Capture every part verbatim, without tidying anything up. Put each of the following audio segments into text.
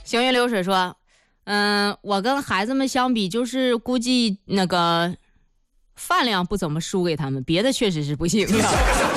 行云流水说，嗯、呃，我跟孩子们相比，就是估计那个饭量不怎么输给他们，别的确实是不行的。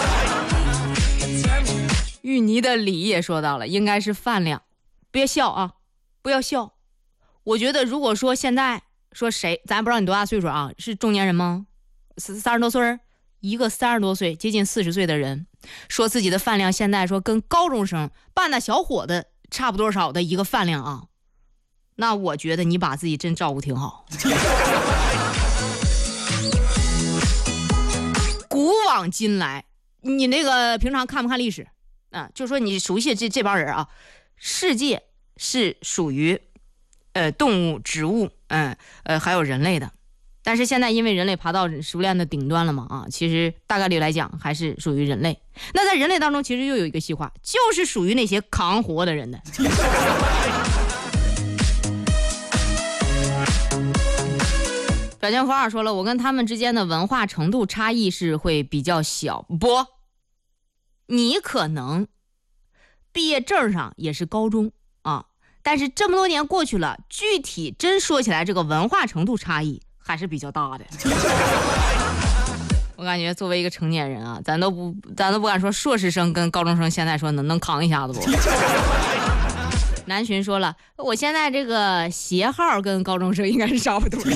芋泥的李也说到了，应该是饭量。别笑啊，不要笑。我觉得如果说现在说谁，咱不知道你多大岁数啊，是中年人吗？三十多岁，一个三十多岁接近四十岁的人说自己的饭量现在说跟高中生扮那小伙子差不多少的一个饭量啊，那我觉得你把自己真照顾挺好。古往今来，你那个平常看不看历史啊？就说你熟悉这这帮人啊，世界是属于呃动物、植物，嗯呃还有人类的。但是现在因为人类爬到食物链的顶端了嘛，啊，其实大概率来讲还是属于人类。那在人类当中，其实又有一个细化，就是属于那些扛活的人的。表情符号说了，我跟他们之间的文化程度差异是会比较小。不，你可能毕业证上也是高中啊，但是这么多年过去了，具体真说起来，这个文化程度差异还是比较大的。我感觉作为一个成年人啊，咱都不咱都不敢说硕士生跟高中生现在说能能扛一下子不。南巡说了，我现在这个鞋号跟高中生应该是差不多的。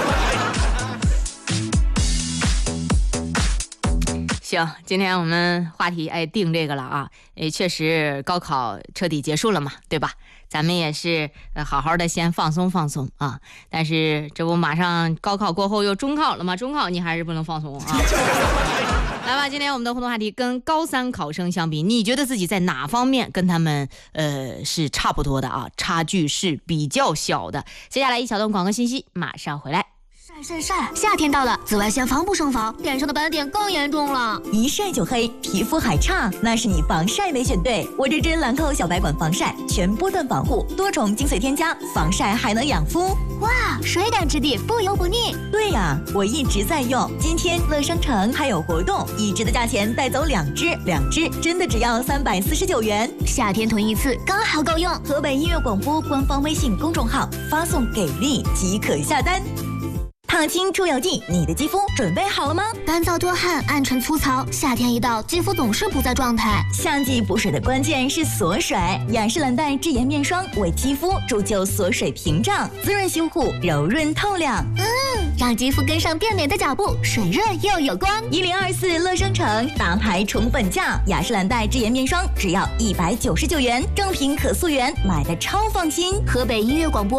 行，今天我们话题哎定这个了啊，哎确实高考彻底结束了嘛，对吧？咱们也是呃好好的先放松放松啊，但是这不马上高考过后又中考了吗？中考你还是不能放松啊。来吧，今天我们的互动话题跟高三考生相比，你觉得自己在哪方面跟他们呃是差不多的啊？差距是比较小的。接下来一小段广告信息，马上回来。 晒晒晒！夏天到了，紫外线防不胜防，脸上的斑点更严重了。 一晒就黑，皮肤还差，那是你防晒没选对。我这支兰蔻小白管防晒，全波段防护，多重精髓添加，防晒还能养肤。 哇，水感质地，不油不腻。 对呀，我一直在用。今天乐商城还有活动，一支的价钱带走两支，两支真的只要三百四十九元。 夏天囤一次刚好够用。 河北音乐广播官方微信公众号发送给力即可下单。烫青出油剂，你的肌肤准备好了吗？ 干燥多汗，暗沉粗糙，夏天一到，肌肤总是不在状态。 夏季补水的关键是锁水，雅诗兰黛智妍面霜为肌肤铸就锁水屏障，滋润修护，柔润透亮。 嗯，让肌肤跟上变美的脚步，水润又有光。 一零二四乐商城大牌宠本价，雅诗兰黛智妍面霜只要一百九十九元，正品可溯源，买的超放心。 河北音乐广播。